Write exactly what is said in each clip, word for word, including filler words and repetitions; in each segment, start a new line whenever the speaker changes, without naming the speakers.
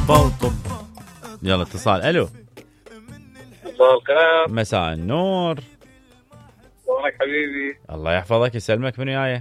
يلا اتصال. الو
مساء الخير.
مساء النور.
شلونك حبيبي؟
الله يحفظك يسلمك. من وياي؟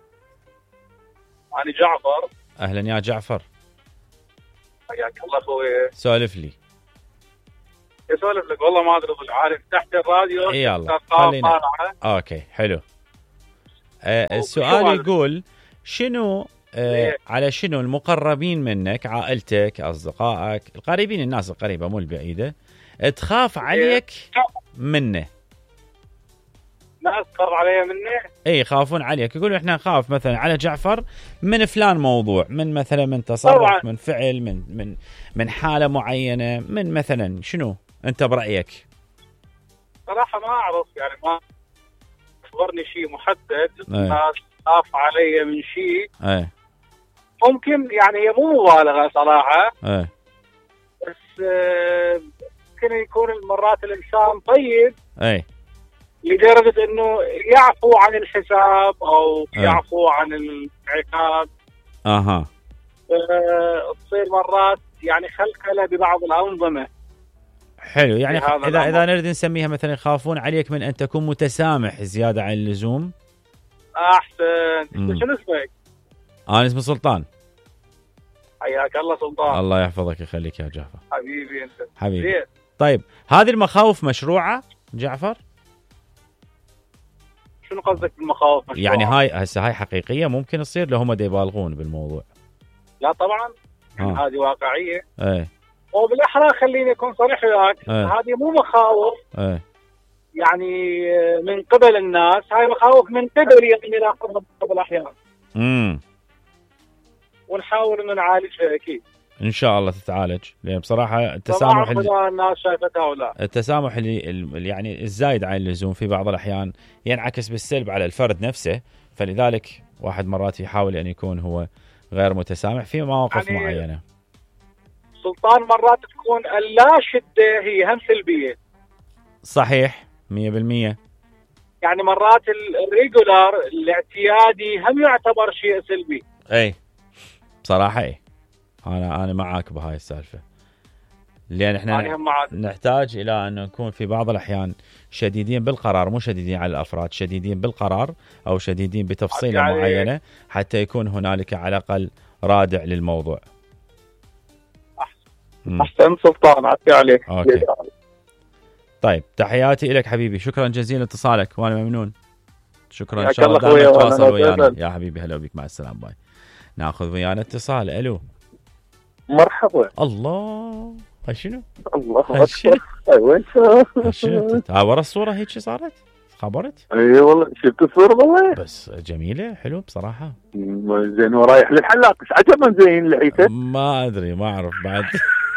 أنا جعفر.
اهلا يا جعفر.
حياك الله اخوي.
سولف لي.
يسولف لك والله ما ادري عارف تحت الراديو.
يلا خلينا. اوكي حلو. آه السؤال يقول شنو آه على شنو المقربين منك، عائلتك، اصدقائك، القريبين، الناس القريبه مو البعيده، تخاف عليك منه؟
ناس تخاف علي منه؟
اي يخافون عليك، يقولوا احنا نخاف مثلا على جعفر من فلان موضوع، من مثلا من تصرف طبعا. من فعل، من من من حاله معينه، من مثلا شنو انت برايك؟
صراحه ما اعرف يعني، ما اخبرني شيء محدد. الناس تخاف علي من شيء
اي
ممكن يعني هي مو مبالغه صراحه.
اي
بس ممكن يكون مرات الانسان طيب
اي
لدرجه انه يعفو عن الحساب او أي. يعفو عن العقاب.
اها
أه تصير مرات يعني خلخله ببعض الانظمه.
حلو. يعني اذا اذا نريد نسميها مثلا يخافون عليك من ان تكون متسامح زياده عن اللزوم.
احسن. شنو اسمك؟
انا اسمي سلطان.
حياك الله سلطان.
الله يحفظك يخليك يا جعفر.
حبيبي انت.
حبيبي.
زين.
طيب هذه المخاوف مشروعه جعفر؟
شنو قصدك بالمخاوف مشروعه؟
يعني هاي هسه هاي حقيقيه ممكن تصير لو هم دا يبالغون بالموضوع؟
لا طبعا يعني آه. هذه واقعيه.
ايه.
وبالاحرى خليني اكون صريح وياك.
ايه.
هذه مو مخاوف
ايه.
يعني من قبل الناس، هاي مخاوف من قبل يعني ناخذها بعض الاحيان.
امم
ونحاول ان نعالجها اكيد.
ان شاء الله تتعالج، لان بصراحه التسامح
اللي الناس شايفتها ولا
التسامح اللي يعني الزايد عن اللزوم في بعض الاحيان ينعكس بالسلب على الفرد نفسه، فلذلك واحد مرات يحاول ان يكون هو غير متسامح في مواقف يعني معينه.
سلطان مرات تكون اللا شده هي هم سلبيه.
صحيح مية بالمية.
يعني مرات الريجولار الاعتيادي هم يعتبر شيء سلبي.
اي بصراحه اي انا انا معاك بهاي السالفه، لان احنا نحتاج الى ان نكون في بعض الاحيان شديدين بالقرار، مو شديدين على الافراد، شديدين بالقرار او شديدين بتفصيله يعني معينه حتى يكون هنالك على الاقل رادع للموضوع.
احسن احسن سلطان. عطي عليك.
اوكي. طيب تحياتي لك حبيبي، شكرا جزيلا لاتصالك وانا ممنون. شكرا ان شاء الله دائما تواصل ويانا يا حبيبي. هلا بك، مع السلامه، باي. ناخذ ويانا اتصال. الو
مرحبا.
الله شنو؟
الله اكبر. ايوه انت
شنو ها ورا الصوره هيك صارت؟ خبرت؟
اي والله شفت الصوره والله
بس جميله حلو بصراحه.
زين ورايح للحلاق ايش عجبا زين لحيته؟
ما ادري ما اعرف بعد.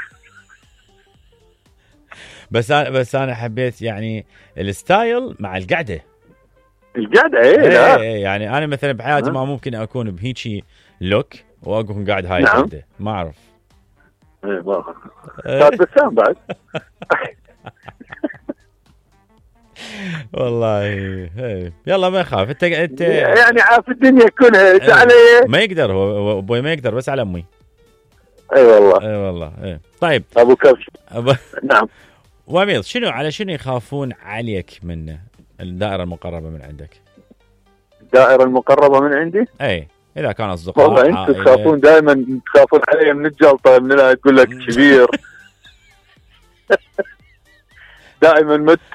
بس انا بس انا حبيت يعني الستايل مع القعده.
القعده ايه لا
ايه يعني انا مثلا بحياتي ما ممكن اكون بهيجي لوك واكون قاعد هاي القعده. ما اعرف.
ايه ما صار بسام بعد.
والله ايه. يلا ما يخاف انت انت
يعني عارف الدنيا كلها ايش علي.
ما يقدر هو ابوي ما يقدر بس على امي.
اي والله
اي والله ايه. طيب
ابو كبش. أبو... نعم.
واميض شنو على شنو يخافون عليك منه الدائره المقربه من عندك؟
الدائره المقربه من عندي؟
اي اذا كان اصدقاء.
والله انت تخافون دائما تخافون علي من الجلطه، من اقول لك كبير. دائما